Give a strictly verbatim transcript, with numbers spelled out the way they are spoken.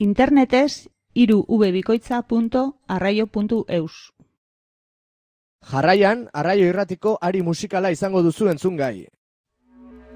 Internetez hiru w bikoitza puntu arraio puntu eus. Jarraian, Arraio Irratiko ari musikala izango duzu entzungai.